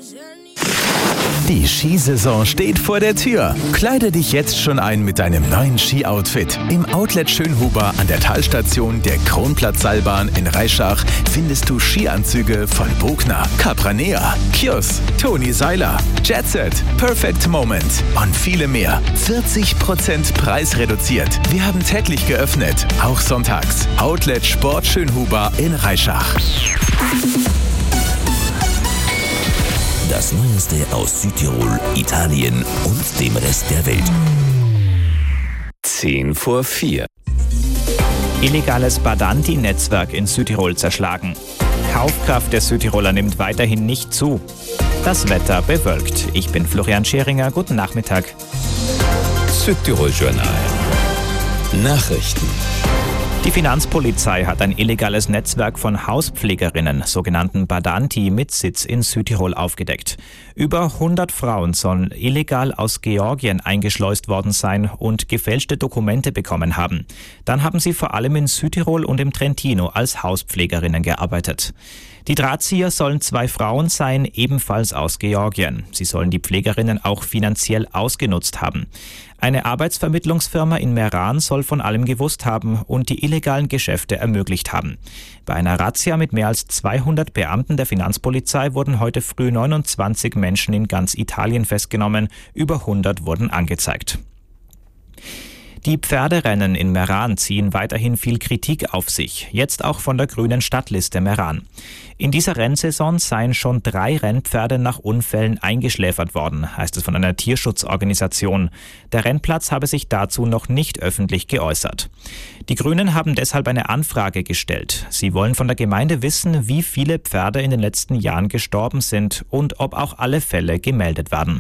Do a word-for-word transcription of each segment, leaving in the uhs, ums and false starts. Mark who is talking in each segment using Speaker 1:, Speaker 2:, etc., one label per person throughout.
Speaker 1: Die Skisaison steht vor der Tür. Kleide dich jetzt schon ein mit deinem neuen Ski-Outfit. Im Outlet Schönhuber an der Talstation der Kronplatz-Seilbahn in Reischach findest du Skianzüge von Bogner, Capranea, Kjos, Toni Seiler, Jetset, Perfect Moment und viele mehr. vierzig Prozent preisreduziert. Wir haben täglich geöffnet, auch sonntags. Outlet Sport Schönhuber in Reischach.
Speaker 2: Das Neueste aus Südtirol, Italien und dem Rest der Welt.
Speaker 3: Zehn vor vier.
Speaker 4: Illegales Badanti-Netzwerk in Südtirol zerschlagen. Kaufkraft der Südtiroler nimmt weiterhin nicht zu. Das Wetter bewölkt. Ich bin Florian Scheringer. Guten Nachmittag.
Speaker 3: Südtirol Journal. Nachrichten.
Speaker 4: Die Finanzpolizei hat ein illegales Netzwerk von Hauspflegerinnen, sogenannten Badanti, mit Sitz in Südtirol aufgedeckt. Über hundert Frauen sollen illegal aus Georgien eingeschleust worden sein und gefälschte Dokumente bekommen haben. Dann haben sie vor allem in Südtirol und im Trentino als Hauspflegerinnen gearbeitet. Die Drahtzieher sollen zwei Frauen sein, ebenfalls aus Georgien. Sie sollen die Pflegerinnen auch finanziell ausgenutzt haben. Eine Arbeitsvermittlungsfirma in Meran soll von allem gewusst haben und die illegalen Geschäfte ermöglicht haben. Bei einer Razzia mit mehr als zweihundert Beamten der Finanzpolizei wurden heute früh neunundzwanzig Menschen in ganz Italien festgenommen. Über hundert wurden angezeigt. Die Pferderennen in Meran ziehen weiterhin viel Kritik auf sich, jetzt auch von der grünen Stadtliste Meran. In dieser Rennsaison seien schon drei Rennpferde nach Unfällen eingeschläfert worden, heißt es von einer Tierschutzorganisation. Der Rennplatz habe sich dazu noch nicht öffentlich geäußert. Die Grünen haben deshalb eine Anfrage gestellt. Sie wollen von der Gemeinde wissen, wie viele Pferde in den letzten Jahren gestorben sind und ob auch alle Fälle gemeldet werden.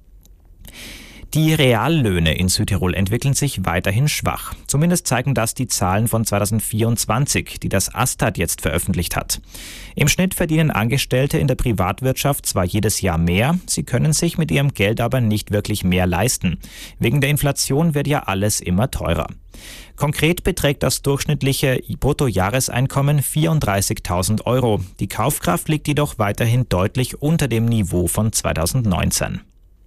Speaker 4: Die Reallöhne in Südtirol entwickeln sich weiterhin schwach. Zumindest zeigen das die Zahlen von zweitausendvierundzwanzig, die das Astat jetzt veröffentlicht hat. Im Schnitt verdienen Angestellte in der Privatwirtschaft zwar jedes Jahr mehr, sie können sich mit ihrem Geld aber nicht wirklich mehr leisten. Wegen der Inflation wird ja alles immer teurer. Konkret beträgt das durchschnittliche Bruttojahreseinkommen vierunddreißigtausend Euro. Die Kaufkraft liegt jedoch weiterhin deutlich unter dem Niveau von zweitausendneunzehn.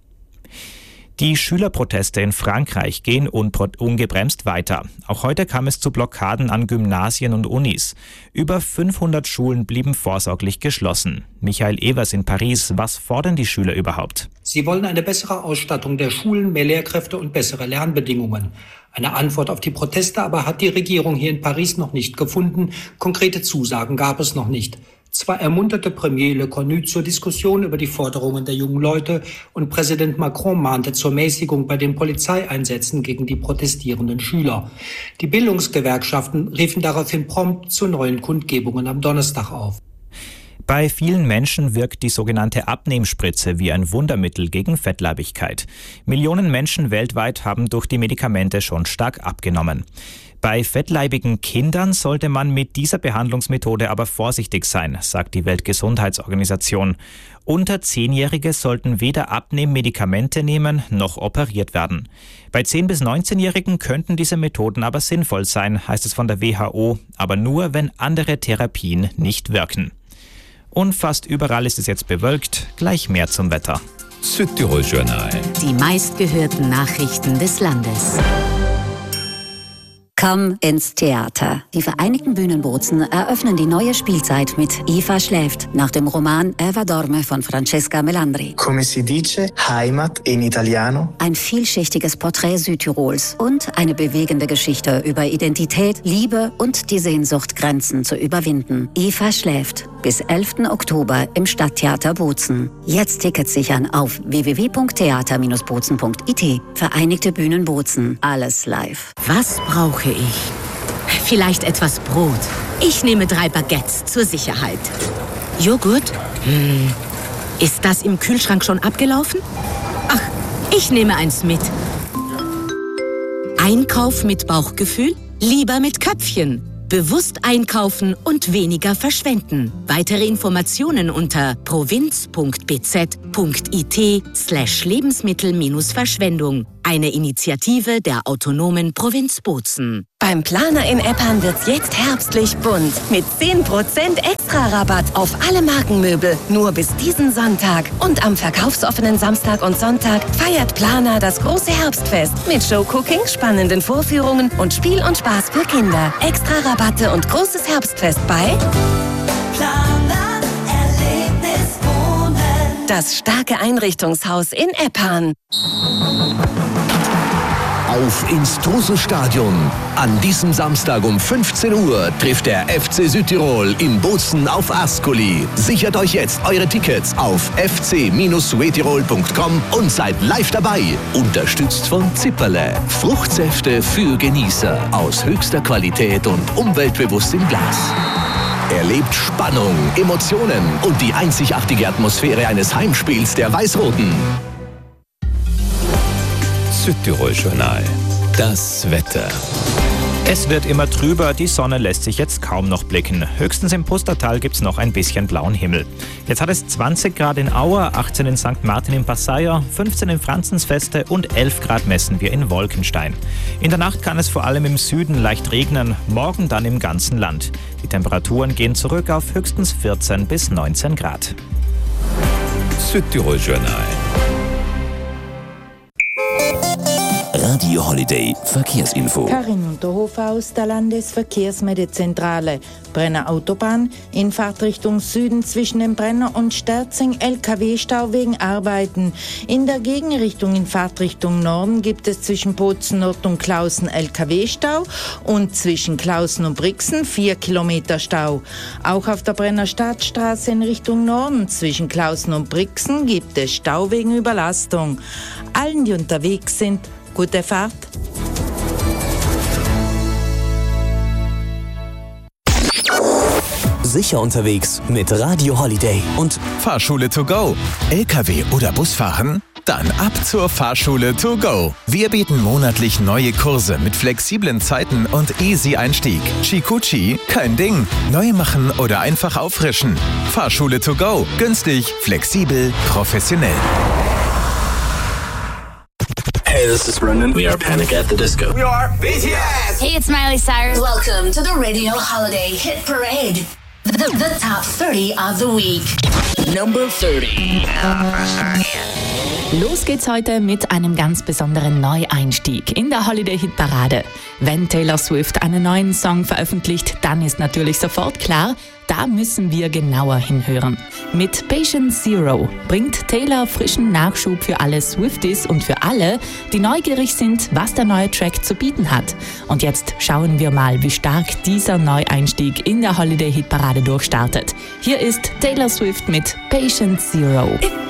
Speaker 4: Die Schülerproteste in Frankreich gehen ungebremst weiter. Auch heute kam es zu Blockaden an Gymnasien und Unis. Über fünfhundert Schulen blieben vorsorglich geschlossen. Michael Evers in Paris, was fordern die Schüler überhaupt?
Speaker 5: Sie wollen eine bessere Ausstattung der Schulen, mehr Lehrkräfte und bessere Lernbedingungen. Eine Antwort auf die Proteste aber hat die Regierung hier in Paris noch nicht gefunden. Konkrete Zusagen gab es noch nicht. Zwar ermunterte Premier Le Cornu zur Diskussion über die Forderungen der jungen Leute und Präsident Macron mahnte zur Mäßigung bei den Polizeieinsätzen gegen die protestierenden Schüler. Die Bildungsgewerkschaften riefen daraufhin prompt zu neuen Kundgebungen am Donnerstag auf.
Speaker 4: Bei vielen Menschen wirkt die sogenannte Abnehmspritze wie ein Wundermittel gegen Fettleibigkeit. Millionen Menschen weltweit haben durch die Medikamente schon stark abgenommen. Bei fettleibigen Kindern sollte man mit dieser Behandlungsmethode aber vorsichtig sein, sagt die Weltgesundheitsorganisation. Unter Zehnjährige sollten weder Abnehmmedikamente nehmen noch operiert werden. Bei zehn- bis neunzehnjährigen könnten diese Methoden aber sinnvoll sein, heißt es von der W H O, aber nur, wenn andere Therapien nicht wirken. Und fast überall ist es jetzt bewölkt, gleich mehr zum Wetter.
Speaker 3: Südtirol Journal.
Speaker 6: Die meistgehörten Nachrichten des Landes. Komm ins Theater. Die Vereinigten Bühnenbozen eröffnen die neue Spielzeit mit Eva schläft, nach dem Roman Eva dorme von Francesca Melandri.
Speaker 7: Come si dice, Heimat in Italiano.
Speaker 6: Ein vielschichtiges Porträt Südtirols und eine bewegende Geschichte über Identität, Liebe und die Sehnsucht, Grenzen zu überwinden. Eva schläft. Bis elften Oktober im Stadttheater Bozen. Jetzt Tickets sichern auf w w w punkt theater Bindestrich bozen punkt i t. Vereinigte Bühnen Bozen. Alles live.
Speaker 8: Was brauche ich? Vielleicht etwas Brot. Ich nehme drei Baguettes zur Sicherheit. Joghurt? Hm. Ist das im Kühlschrank schon abgelaufen? Ach, ich nehme eins mit. Einkauf mit Bauchgefühl? Lieber mit Köpfchen. Bewusst einkaufen und weniger verschwenden. Weitere Informationen unter provinz punkt b z punkt i t slash Lebensmittel-Verschwendung. Eine Initiative der autonomen Provinz Bozen.
Speaker 9: Beim Planer in Eppan wird's jetzt herbstlich bunt. Mit zehn Prozent Extra-Rabatt auf alle Markenmöbel. Nur bis diesen Sonntag. Und am verkaufsoffenen Samstag und Sonntag feiert Planer das große Herbstfest. Mit Showcooking, spannenden Vorführungen und Spiel und Spaß für Kinder. Extra-Rabatte und großes Herbstfest bei
Speaker 10: Planer Erlebnis Wohnen.
Speaker 9: Das starke Einrichtungshaus in Eppan.
Speaker 11: Auf ins Trose-Stadion. An diesem Samstag um fünfzehn Uhr trifft der F C Südtirol in Bozen auf Ascoli. Sichert euch jetzt eure Tickets auf f c Südtirol punkt com und seid live dabei. Unterstützt von Zipperle. Fruchtsäfte für Genießer aus höchster Qualität und umweltbewusst im Glas. Erlebt Spannung, Emotionen und die einzigartige Atmosphäre eines Heimspiels der Weiß-Roten.
Speaker 3: Südtirol Journal. Das Wetter.
Speaker 4: Es wird immer trüber, die Sonne lässt sich jetzt kaum noch blicken. Höchstens im Pustertal gibt's noch ein bisschen blauen Himmel. Jetzt hat es zwanzig Grad in Auer, achtzehn in Sankt Martin im Passaier, fünfzehn in Franzensfeste und elf Grad messen wir in Wolkenstein. In der Nacht kann es vor allem im Süden leicht regnen, morgen dann im ganzen Land. Die Temperaturen gehen zurück auf höchstens vierzehn bis neunzehn Grad.
Speaker 3: Südtirol Journal.
Speaker 2: Radio Holiday Verkehrsinfo.
Speaker 12: Karin Unterhofer aus der Landesverkehrsmeldzentrale. Brenner Autobahn in Fahrtrichtung Süden zwischen dem Brenner und Sterzing L K W-Stau wegen Arbeiten. In der Gegenrichtung in Fahrtrichtung Norden gibt es zwischen Bozen Nord und Klausen L K W-Stau und zwischen Klausen und Brixen vier Kilometer Stau. Auch auf der Brenner Stadtstraße in Richtung Norden zwischen Klausen und Brixen gibt es Stau wegen Überlastung. Allen, die unterwegs sind, gute Fahrt.
Speaker 13: Sicher unterwegs mit Radio Holiday und
Speaker 1: Fahrschule to go. L K W oder Busfahren? Dann ab zur Fahrschule to go. Wir bieten monatlich neue Kurse mit flexiblen Zeiten und easy Einstieg. Chikuchi, kein Ding. Neu machen oder einfach auffrischen. Fahrschule to go. Günstig, flexibel, professionell.
Speaker 14: Hey, this is Brendan. We are Panic at the Disco.
Speaker 15: We are B T S.
Speaker 16: Hey, it's Miley Cyrus.
Speaker 17: Welcome to the Radio Holiday Hit Parade. The, the top thirty of the week.
Speaker 14: Number thirty.
Speaker 18: Los geht's heute mit einem ganz besonderen Neueinstieg in der Holiday-Hit-Parade. Wenn Taylor Swift einen neuen Song veröffentlicht, dann ist natürlich sofort klar, da müssen wir genauer hinhören. Mit Patient Zero bringt Taylor frischen Nachschub für alle Swifties und für alle, die neugierig sind, was der neue Track zu bieten hat. Und jetzt schauen wir mal, wie stark dieser Neueinstieg in der Holiday-Hit-Parade durchstartet. Hier ist Taylor Swift mit Patient Zero.